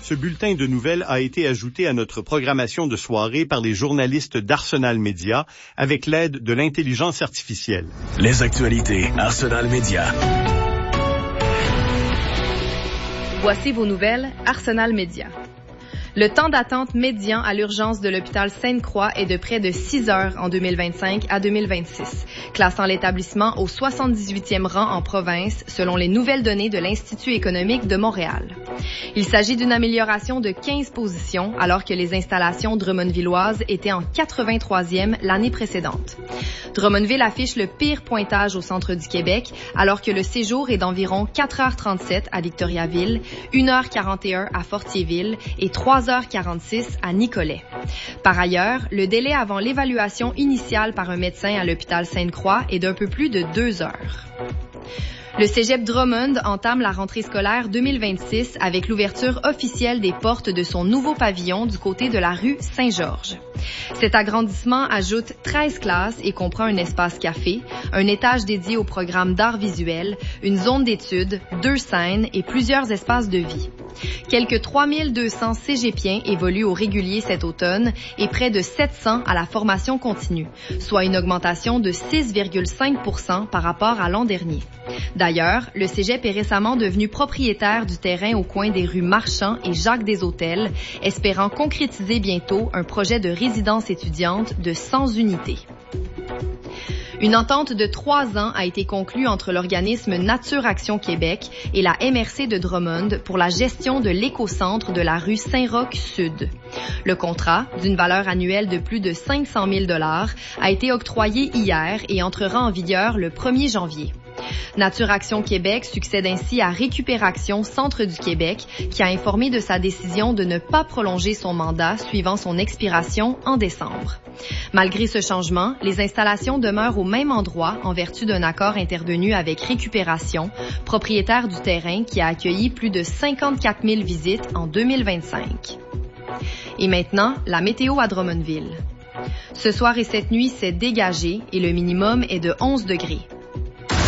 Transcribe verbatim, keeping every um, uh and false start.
Ce bulletin de nouvelles a été ajouté à notre programmation de soirée par les journalistes d'Arsenal Média avec l'aide de l'intelligence artificielle. Les actualités Arsenal Média. Voici vos nouvelles Arsenal Média. Le temps d'attente médian à l'urgence de l'hôpital Sainte-Croix est de près de six heures en deux mille vingt-cinq à deux mille vingt-six, classant l'établissement au soixante-dix-huitième rang en province selon les nouvelles données de l'Institut économique de Montréal. Il s'agit d'une amélioration de quinze positions alors que les installations drummondvilloises étaient en quatre-vingt-troisième l'année précédente. Drummondville affiche le pire pointage au centre du Québec alors que le séjour est d'environ quatre heures trente-sept à Victoriaville, une heure quarante et un à Fortierville et trois heures quarante-six à Nicolet. Par ailleurs, le délai avant l'évaluation initiale par un médecin à l'hôpital Sainte-Croix est d'un peu plus de deux heures. Le Cégep Drummond entame la rentrée scolaire deux mille vingt-six avec l'ouverture officielle des portes de son nouveau pavillon du côté de la rue Saint-Georges. Cet agrandissement ajoute treize classes et comprend un espace café, un étage dédié au programme d'art visuel, une zone d'études, deux scènes et plusieurs espaces de vie. Quelques trois mille deux cents cégepiens évoluent au régulier cet automne et près de sept cents à la formation continue, soit une augmentation de six virgule cinq pour cent par rapport à l'an dernier. D'ailleurs, le cégep est récemment devenu propriétaire du terrain au coin des rues Marchand et Jacques-des-Hôtels, espérant concrétiser bientôt un projet de résidence étudiante de cent unités. Une entente de trois ans a été conclue entre l'organisme Nature Action Québec et la M R C de Drummond pour la gestion de l'écocentre de la rue Saint-Roch-Sud. Le contrat, d'une valeur annuelle de plus de cinq cent mille dollars, a été octroyé hier et entrera en vigueur le premier janvier. Nature Action Québec succède ainsi à Récupération Centre du Québec, qui a informé de sa décision de ne pas prolonger son mandat suivant son expiration en décembre. Malgré ce changement, les installations demeurent au même endroit en vertu d'un accord intervenu avec Récupération, propriétaire du terrain qui a accueilli plus de cinquante-quatre mille visites en deux mille vingt-cinq. Et maintenant, la météo à Drummondville. Ce soir et cette nuit, c'est dégagé et le minimum est de onze degrés.